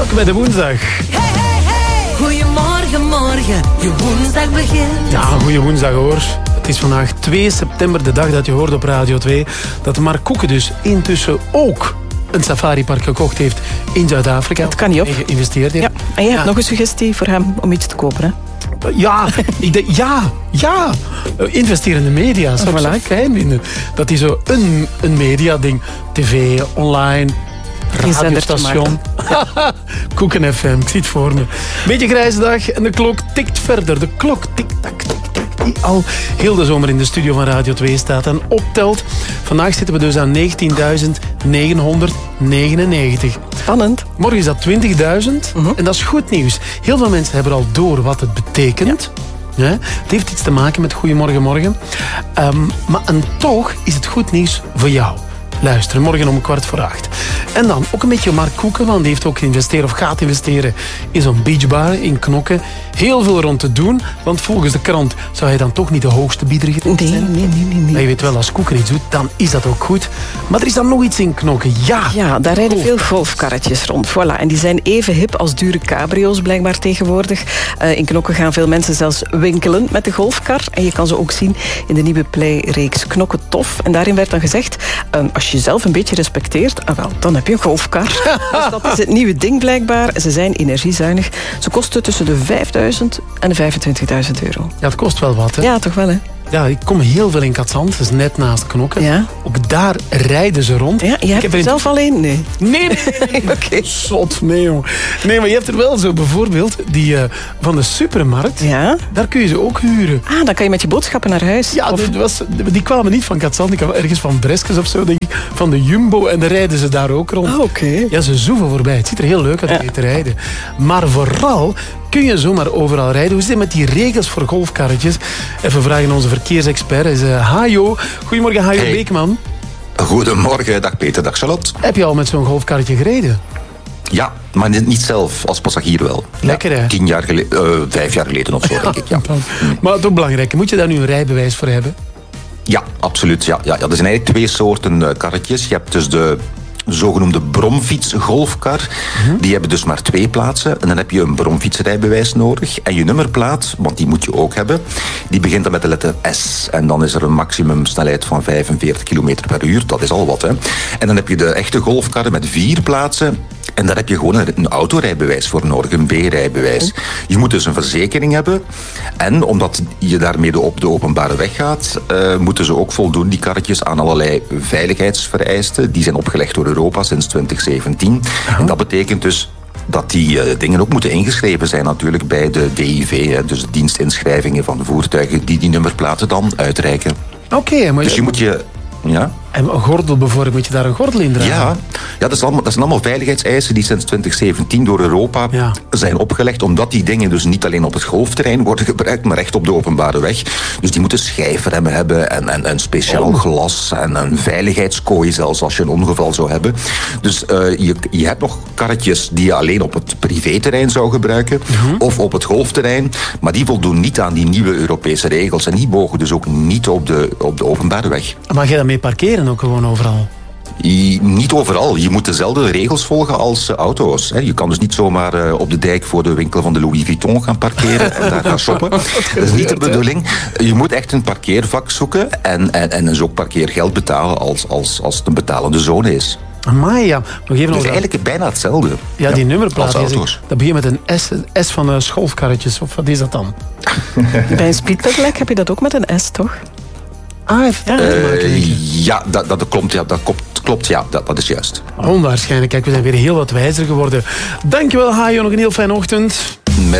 Welkom bij de woensdag. Hey, hey, hey. Goedemorgen, morgen. Je woensdag begint. Ja, goeie woensdag hoor. Het is vandaag 2 september, de dag dat je hoort op Radio 2... dat Mark Koeken dus intussen ook een safaripark gekocht heeft in Zuid-Afrika. Dat kan niet op. En geïnvesteerd heeft. Ja. En je hebt nog een suggestie voor hem om iets te kopen, hè? Ja, ik denk, ja. Investerende media zou ik zo fijn vinden. Dat is zo een media-ding. TV, online, radiostation. Koeken FM, ik zie het voor me. Beetje grijze dag en de klok tikt verder. De klok tik-tak, tik-tak, die al heel de zomer in de studio van Radio 2 staat en optelt. Vandaag zitten we dus aan 19.999. Spannend. Morgen is dat 20.000 en dat is goed nieuws. Heel veel mensen hebben al door wat het betekent. Ja. Het heeft iets te maken met Goedemorgen Morgen. En toch is het goed nieuws voor jou. Luister, morgen om 7:15. En dan ook een beetje Mark Koeken, want die heeft ook geïnvesteerd of gaat investeren in zo'n beachbar in Knokke. Heel veel rond te doen, want volgens de krant zou hij dan toch niet de hoogste bieder zijn. Nee. Maar je weet wel, als Koeken iets doet, dan is dat ook goed. Maar er is dan nog iets in Knokke, Ja, daar rijden veel golfkarretjes rond. Voilà. En die zijn even hip als dure cabrio's blijkbaar tegenwoordig. In Knokke gaan veel mensen zelfs winkelen met de golfkar. En je kan ze ook zien in de nieuwe Play-reeks Knokke Tof. En daarin werd dan gezegd, als je jezelf een beetje respecteert, dan heb je een golfkar. Dus dat is het nieuwe ding blijkbaar. Ze zijn energiezuinig. Ze kosten tussen de 5.000 en de 25.000 euro. Ja, het kost wel wat, hè? Ja, toch wel, hè? Ja, ik kom heel veel in Katzand, dat is net naast Knokke. Ja. Ook daar rijden ze rond. Ja, je hebt er zelf alleen? Nee. Nee. Oké. Zot, nee, joh. Nee, maar je hebt er wel zo bijvoorbeeld die van de supermarkt. Ja. Daar kun je ze ook huren. Ah, dan kan je met je boodschappen naar huis. Ja, die kwamen niet van Katzand, die kwamen ergens van Breskes of zo, denk ik. Van de Jumbo en dan rijden ze daar ook rond. Ah, oké. Ja, ze zoeven voorbij. Het ziet er heel leuk uit om te rijden. Maar vooral kun je zomaar overal rijden. Hoe zit het met die regels voor golfkarretjes? Even vragen aan onze verkeersexpert. Is Hajo. Goedemorgen, Hajo Beekman. Goedemorgen, dag Peter, dag Charlotte. Heb je al met zo'n golfkarretje gereden? Ja, maar niet zelf, als passagier wel. Lekker, hè? 5 jaar geleden of zo, denk ik. Ja. Maar het ook belangrijk, moet je daar nu een rijbewijs voor hebben? Ja, absoluut. Ja. Er zijn eigenlijk 2 soorten karretjes. Je hebt dus de zogenoemde bromfiets-golfkar. Die hebben dus maar 2 plaatsen. En dan heb je een bromfietsrijbewijs nodig. En je nummerplaat, want die moet je ook hebben, die begint dan met de letter S. En dan is er een maximumsnelheid van 45 km per uur. Dat is al wat, hè. En dan heb je de echte golfkarren met 4 plaatsen. En daar heb je gewoon een autorijbewijs voor nodig, een B-rijbewijs. Je moet dus een verzekering hebben. En omdat je daarmee op de openbare weg gaat, moeten ze ook voldoen, die karretjes, aan allerlei veiligheidsvereisten. Die zijn opgelegd door Europa sinds 2017. En dat betekent dus dat die dingen ook moeten ingeschreven zijn natuurlijk bij de DIV. Hè, dus de dienstinschrijvingen van de voertuigen die nummerplaten dan uitreiken. Oké, maar dus je moet je... Ja? En een gordel bijvoorbeeld, moet je daar een gordel in dragen? Ja, dat zijn allemaal veiligheidseisen die sinds 2017 door Europa zijn opgelegd, omdat die dingen dus niet alleen op het golfterrein worden gebruikt, maar echt op de openbare weg. Dus die moeten schijfremmen hebben en een speciaal glas en een veiligheidskooi zelfs als je een ongeval zou hebben. Dus je hebt nog karretjes die je alleen op het privéterrein zou gebruiken of op het golfterrein, maar die voldoen niet aan die nieuwe Europese regels en die mogen dus ook niet op de openbare weg. Mag je daarmee parkeren ook gewoon overal? Niet overal. Je moet dezelfde regels volgen als auto's. Je kan dus niet zomaar op de dijk voor de winkel van de Louis Vuitton gaan parkeren en daar gaan shoppen. Dat is niet de bedoeling. Je moet echt een parkeervak zoeken en dus ook parkeergeld betalen als het een betalende zone is. Amai, ja. Dus eigenlijk bijna hetzelfde. Ja, die nummerplaat. Dat begint met een S van de golfkarretjes. Of wat is dat dan? Bij een speedpedelec heb je dat ook met een S, toch? Ja, dat klopt. Ja, dat is juist. Onwaarschijnlijk. Kijk, we zijn weer heel wat wijzer geworden. Dankjewel, Hajo. Nog een heel fijne ochtend. Merci.